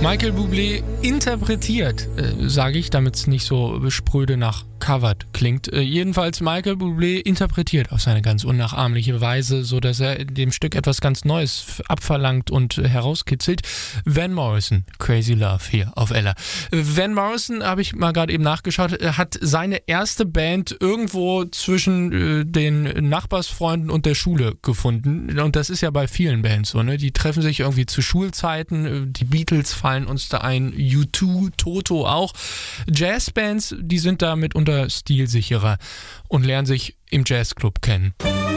Michael Bublé interpretiert, sage ich, damit es nicht so spröde nach covered klingt. Jedenfalls Michael Bublé interpretiert auf seine ganz unnachahmliche Weise, so dass er dem Stück etwas ganz Neues abverlangt und herauskitzelt. Van Morrison, Crazy Love hier auf Ella. Van Morrison, habe ich mal gerade eben nachgeschaut, hat seine erste Band irgendwo zwischen den Nachbarsfreunden und der Schule gefunden. Und das ist ja bei vielen Bands so, ne? Die treffen sich irgendwie zu Schulzeiten, die Beatles fallen uns da ein, U2, Toto auch. Jazzbands, die sind da mitunter stilsicherer und lernen sich im Jazzclub kennen.